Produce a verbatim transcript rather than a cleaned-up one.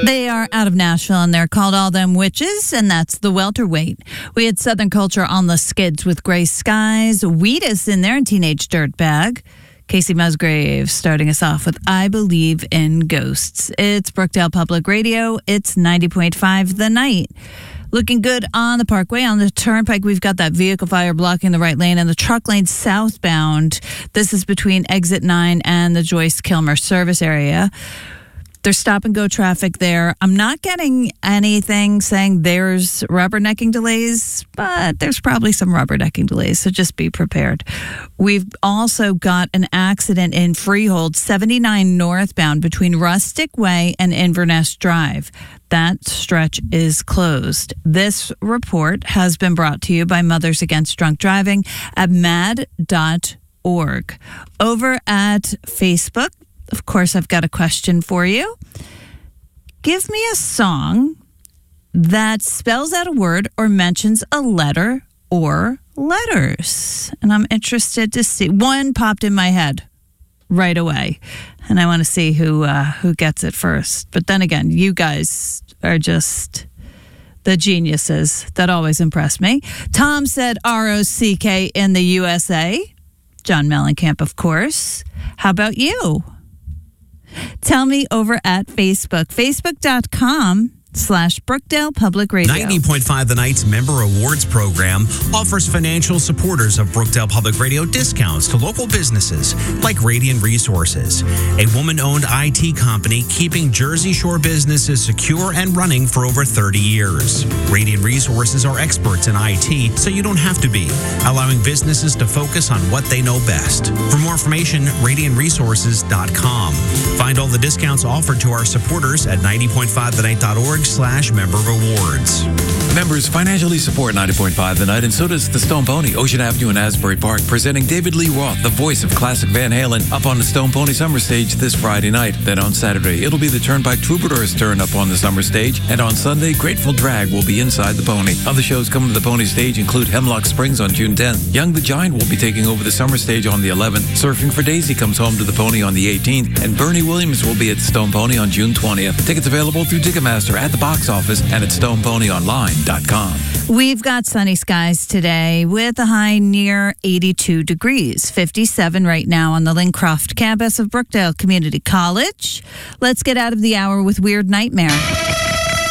They are out of Nashville, and they're called All Them Witches, and that's the welterweight. We had Southern Culture on the skids with Gray Skies, Wheatus in there, and Teenage Dirtbag. Casey Musgrave starting us off with I Believe in Ghosts. It's Brookdale Public Radio. It's ninety point five The Night. Looking good on the Parkway. On the Turnpike, we've got that vehicle fire blocking the right lane and the truck lane southbound. This is between exit nine and the Joyce Kilmer service area. There's stop and go traffic there. I'm not getting anything saying there's rubbernecking delays, but there's probably some rubbernecking delays, so just be prepared. We've also got an accident in Freehold, seventy-nine northbound between Rustic Way and Inverness Drive. That stretch is closed. This report has been brought to you by Mothers Against Drunk Driving at mad dot org. Over at Facebook, of course, I've got a question for you. Give me a song that spells out a word or mentions a letter or letters. And I'm interested to see. One popped in my head right away, and I want to see who uh, who gets it first. But then again, you guys are just the geniuses that always impress me. Tom said R O C K in the U S A. John Mellencamp, of course. How about you? Tell me over at Facebook, facebook.com slash Brookdale Public Radio. ninety point five The Night's Member Awards program offers financial supporters of Brookdale Public Radio discounts to local businesses like Radiant Resources, a woman-owned I T company keeping Jersey Shore businesses secure and running for over thirty years. Radiant Resources are experts in I T, so you don't have to be, allowing businesses to focus on what they know best. For more information, radiant resources dot com. Find all the discounts offered to our supporters at ninety point five the night dot org slash member rewards. Members financially support ninety point five The Night, and so does the Stone Pony, Ocean Avenue in Asbury Park, presenting David Lee Roth, the voice of classic Van Halen, up on the Stone Pony Summer Stage this Friday night. Then on Saturday, it'll be the Turnpike Troubadours' turn up on the Summer Stage, and on Sunday, Grateful Drag will be inside the Pony. Other shows coming to the Pony Stage include Hemlock Springs on June tenth. Young the Giant will be taking over the Summer Stage on the eleventh. Surfing for Daisy comes home to the Pony on the eighteenth, and Bernie Williams will be at the Stone Pony on June twentieth. Tickets available through Ticketmaster at the box office and at stone pony online dot com. We've got sunny skies today with a high near eighty-two degrees, fifty-seven right now on the Lincroft campus of Brookdale Community College. Let's get out of the hour with Weird Nightmare.